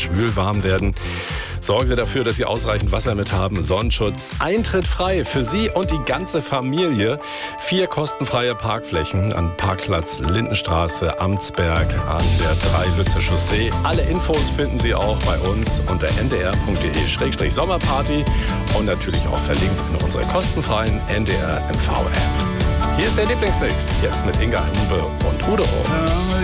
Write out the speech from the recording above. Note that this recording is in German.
schwül warm werden. Sorgen Sie dafür, dass Sie ausreichend Wasser mit haben, Sonnenschutz, Eintritt frei für Sie und die ganze Familie. 4 kostenfreie Parkflächen an Parkplatz Lindenstraße, Amtsberg, an der 3 Lützer Chaussee. Alle Infos finden Sie auch bei uns unter ndr.de/Sommerparty und natürlich auch verlinkt in unserer kostenfreien NDR MV-App. Hier ist der Lieblingsmix, jetzt mit Inga Hube und Udo.